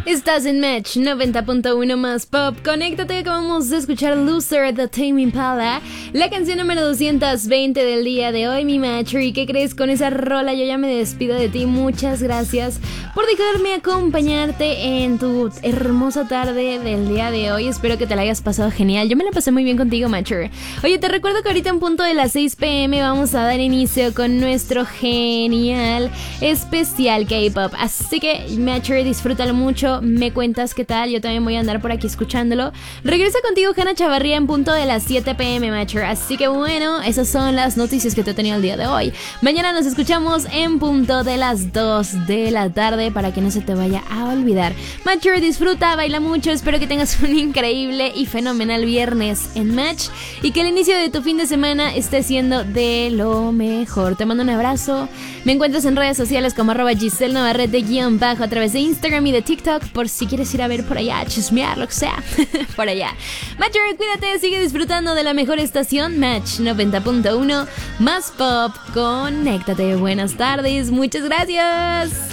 Estás en Match 90.1 más pop. Conéctate, acabamos de escuchar Loser de Tame Impala, la canción número 220 del día de hoy, mi Matcher. ¿Y qué crees? Con esa rola yo ya me despido de ti. Muchas gracias por dejarme acompañarte en tu hermosa tarde del día de hoy. Espero que te la hayas pasado genial. Yo me la pasé muy bien contigo, Matcher. Oye, te recuerdo que ahorita en punto de las 6 p.m. vamos a dar inicio con nuestro genial especial K-pop. Así que, Matcher, disfrútalo mucho. Me cuentas qué tal, yo también voy a andar por aquí escuchándolo. Regresa contigo Hanna Chavarría en punto de las 7 p.m, Matcher. Así que bueno, esas son las noticias que te he tenido el día de hoy. Mañana nos escuchamos en punto de las 2 de la tarde para que no se te vaya a olvidar. Matcher, disfruta, baila mucho. Espero que tengas un increíble y fenomenal viernes en Match y que el inicio de tu fin de semana esté siendo de lo mejor. Te mando un abrazo. Me encuentras en redes sociales como @GiselleNavarrete_ a través de Instagram y de TikTok, por si quieres ir a ver por allá, chismear, lo que sea, por allá. Matcher, cuídate, sigue disfrutando de la mejor estación, Match 90.1 más pop. Conéctate, buenas tardes, muchas gracias.